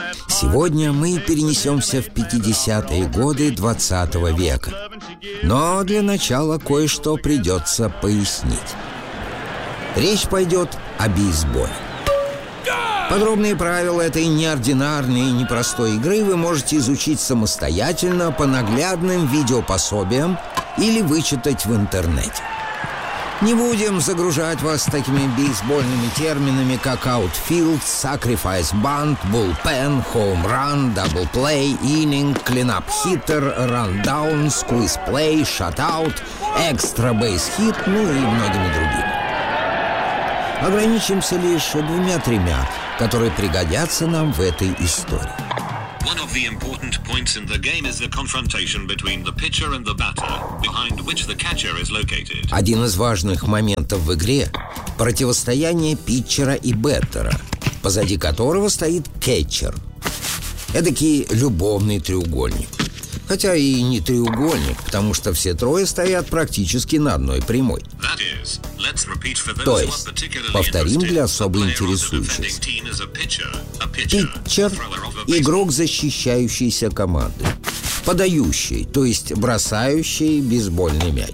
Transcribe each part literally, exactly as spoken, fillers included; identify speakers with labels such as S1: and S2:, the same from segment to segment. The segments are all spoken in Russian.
S1: Сегодня мы перенесемся в пятидесятые годы двадцатого века. Но для начала кое-что придется пояснить. Речь пойдет о бейсболе. Подробные правила этой неординарной и непростой игры вы можете изучить самостоятельно по наглядным видеопособиям или вычитать в интернете. Не будем загружать вас такими бейсбольными терминами, как outfield, sacrifice bunt, bullpen, home run, double play, inning, cleanup hitter, rundown, squeeze play, shutout, extra base hit, ну и многими другими. Ограничимся лишь двумя-тремя, которые пригодятся нам в этой истории.
S2: One of the important points in the game is the confrontation between the pitcher and the batter, behind which the catcher is located.
S1: Один из важных моментов в игре – противостояние питчера и бэттера, позади которого стоит кетчер. Эдакий любовный треугольник. Хотя и не треугольник, потому что все трое стоят практически на одной прямой. То есть, повторим для особо интересующихся. Питчер – игрок защищающейся команды. Подающий, то есть бросающий бейсбольный мяч.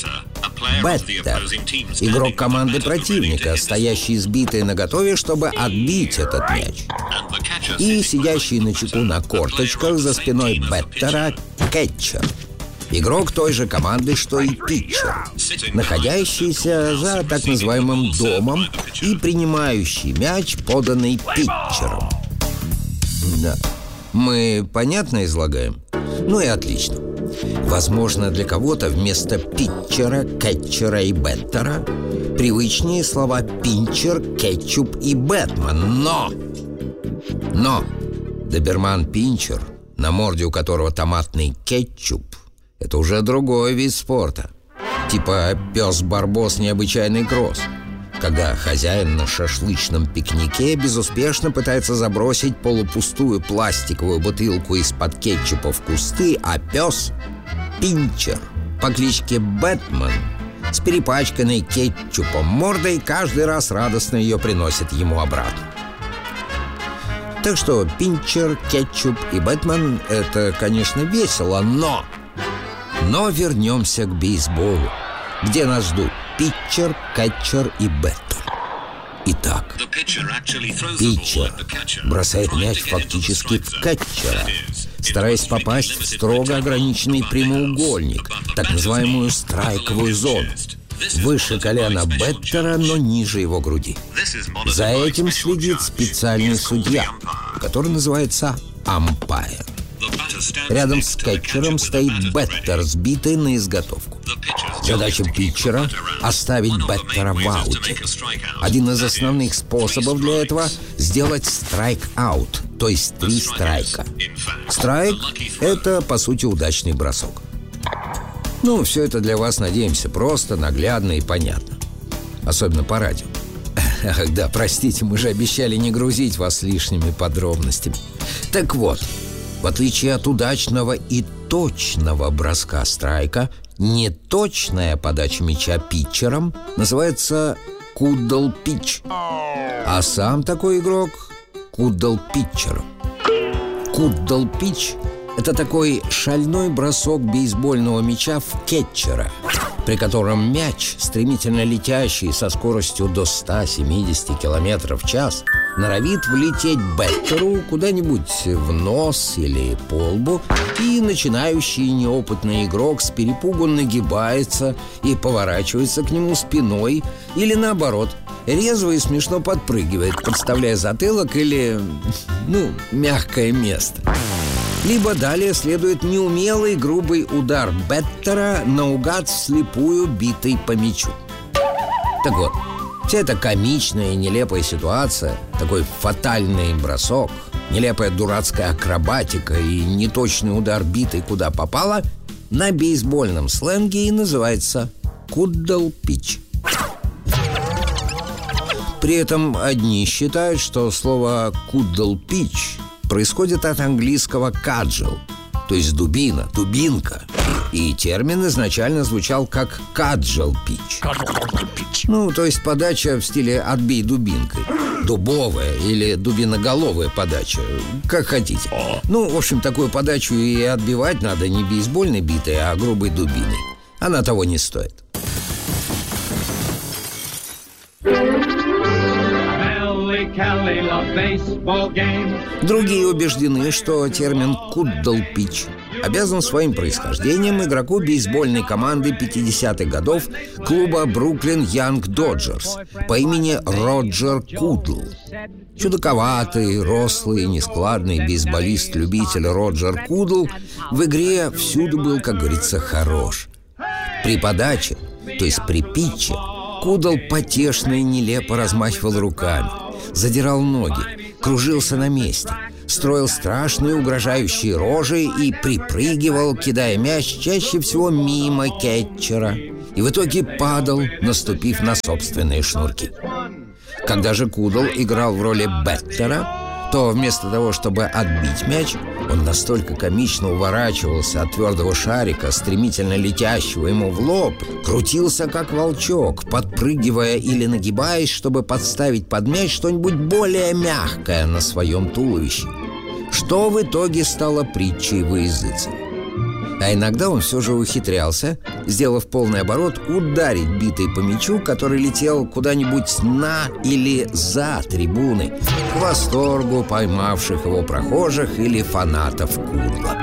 S1: Бэттер – игрок команды противника, стоящий сбитый наготове, чтобы отбить этот мяч. И сидящий на чеку на корточках за спиной бэттера – кетчер. Игрок той же команды, что и питчер, находящийся за так называемым домом и принимающий мяч, поданный питчером. Да. Мы понятно излагаем? Ну и отлично. Возможно, для кого-то вместо питчера, кетчера и бэттера привычнее слова пинчер, кетчуп и бэтмен. Но! Но! Доберман-пинчер, на морде у которого томатный кетчуп, это уже другой вид спорта. Типа пес-барбос необычайный кросс, когда хозяин на шашлычном пикнике безуспешно пытается забросить полупустую пластиковую бутылку из-под кетчупа в кусты, а пес — пинчер по кличке Бэтмен с перепачканной кетчупом мордой каждый раз радостно ее приносит ему обратно. Так что пинчер, кетчуп и Бэтмен — это, конечно, весело, но... Но вернемся к бейсболу, где нас ждут питчер, кетчер и бэттер. Итак, питчер бросает мяч фактически в кетчера, стараясь попасть в строго ограниченный прямоугольник, так называемую страйковую зону, выше колена бэттера, но ниже его груди. За этим следит специальный судья, который называется ампайр. Рядом с кетчером стоит бэттер, сбитый на изготовку. Задача питчера — оставить бэттера в ауте. Один из основных способов для этого — сделать страйк-аут, то есть три страйка. Страйк — это, по сути, удачный бросок. Ну, все это для вас, надеемся, просто, наглядно и понятно. Особенно по радио. Ах, да, простите, мы же обещали не грузить вас лишними подробностями. Так вот, в отличие от удачного и точного броска страйка, неточная подача мяча питчером называется кудл-питч, а сам такой игрок — кудл-питчером. Кудл-питч — это такой шальной бросок бейсбольного мяча в кетчера, при котором мяч, стремительно летящий со скоростью до ста семидесяти километров в час, норовит влететь бэттеру куда-нибудь в нос или по лбу, и начинающий неопытный игрок с перепугу нагибается и поворачивается к нему спиной, или наоборот, резво и смешно подпрыгивает, подставляя затылок или, ну, мягкое место. Либо далее следует неумелый грубый удар бэттера, наугад вслепую битый по мячу. Так вот, вся эта комичная и нелепая ситуация, такой фатальный бросок, нелепая дурацкая акробатика и неточный удар битой куда попало, на бейсбольном сленге и называется кудл-питч. При этом одни считают, что слово кудл-питч происходит от английского каджел, то есть дубина, дубинка. И термин изначально звучал как каджел-питч. Ну, то есть подача в стиле «отбей дубинкой». дубовая или дубиноголовая подача, как хотите. Ну, в общем, такую подачу и отбивать надо не бейсбольной битой, а грубой дубиной. Она того не стоит. Другие убеждены, что термин «куддл-пич» обязан своим происхождением игроку бейсбольной команды пятидесятых годов клуба Бруклин Янг Доджерс по имени Роджер Кудл. Чудаковатый, рослый, нескладный бейсболист-любитель Роджер Кудл в игре всюду был, как говорится, хорош. При подаче, то есть при питче, Кудл потешно и нелепо размахивал руками, задирал ноги, кружился на месте, строил страшные угрожающие рожи и припрыгивал, кидая мяч чаще всего мимо кетчера, и в итоге падал, наступив на собственные шнурки. Когда же Кудл играл в роли бэттера, то вместо того, чтобы отбить мяч, он настолько комично уворачивался от твердого шарика, стремительно летящего ему в лоб, крутился как волчок, подпрыгивая или нагибаясь, чтобы подставить под мяч что-нибудь более мягкое на своем туловище, что в итоге стало притчей во языцах. А иногда он все же ухитрялся, сделав полный оборот, ударить битой по мячу, который летел куда-нибудь на или за трибуны, к восторгу поймавших его прохожих или фанатов Кудла.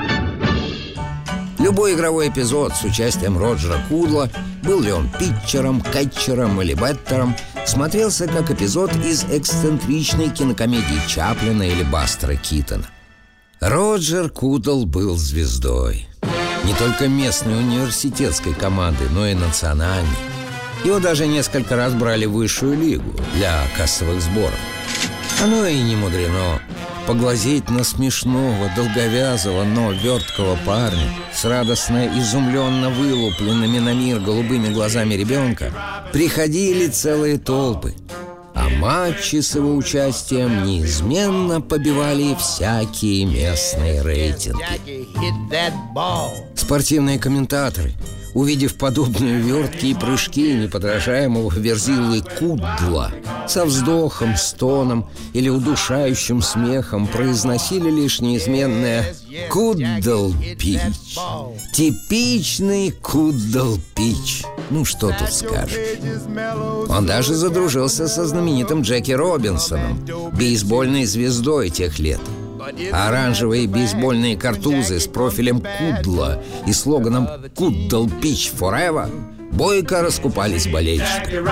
S1: Любой игровой эпизод с участием Роджера Кудла, был ли он питчером, кетчером или бэттером, смотрелся как эпизод из эксцентричной кинокомедии Чаплина или Бастера Китона. Роджер Кудл был звездой. Не только местной университетской команды, но и национальной. Его даже несколько раз брали в высшую лигу для кассовых сборов. Оно и не мудрено. Поглазеть на смешного, долговязого, но верткого парня с радостно изумленно вылупленными на мир голубыми глазами ребенка приходили целые толпы. А матчи с его участием неизменно побивали всякие местные рейтинги. Спортивные комментаторы, увидев подобные вертки и прыжки неподражаемого Верзилы Кудла, со вздохом, стоном или удушающим смехом произносили лишь неизменное «Куддл-пич». Типичный Куддл-пич. Ну, что тут скажешь. Он даже задружился со знаменитым Джеки Робинсоном, бейсбольной звездой тех лет. Оранжевые бейсбольные картузы с профилем Кудла и слоганом «Куддл-пич forever» бойко раскупались болельщиками.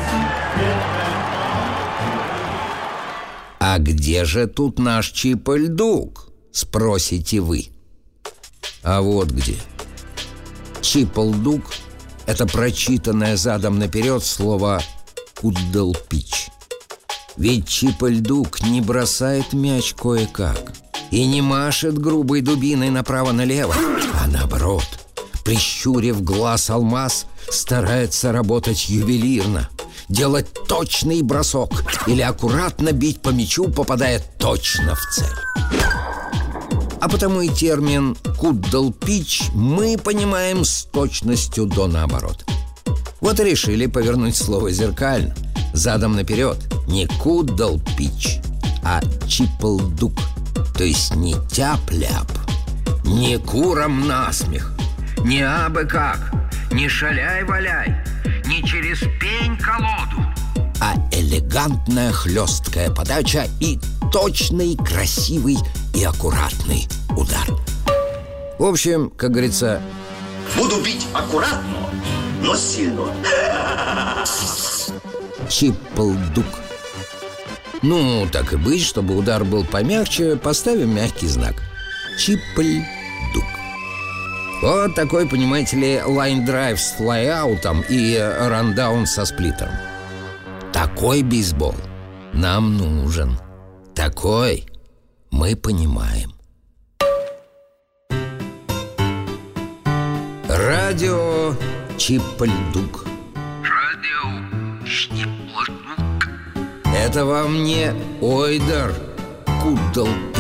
S1: А где же тут наш Чип-Эль-Дук, спросите вы? А вот где. Чип-Эль-Дук — это прочитанное задом наперед слово «Куддл-пич». Ведь Чип-Эль-Дук не бросает мяч кое-как и не машет грубой дубиной направо-налево, а наоборот, прищурив глаз алмаз, старается работать ювелирно, делать точный бросок или аккуратно бить по мячу, попадая точно в цель. А потому и термин «куддл-пич» мы понимаем с точностью до наоборот. Вот и решили повернуть слово зеркально, задом наперед. Не «куддл-пич», а «Чип-Эль-Дук». То есть не тяп-ляп, не курам насмех, не абы как, не шаляй-валяй, не через пень-колоду, а элегантная хлесткая подача и точный, красивый и аккуратный удар. В общем, как говорится,
S3: буду бить аккуратно, но сильно.
S1: Чип-Эль-Дук. Ну, так и быть, чтобы удар был помягче, поставим мягкий знак. Чип-Эль-Дук. Вот такой, понимаете ли, лайн-драйв с флай-аутом и рандаун со сплиттером. Такой бейсбол нам нужен. Такой мы понимаем. Радио Чип-Эль-Дук.
S4: Радио Чип-Эль-Дук.
S1: Это вам не Ойдер Куддл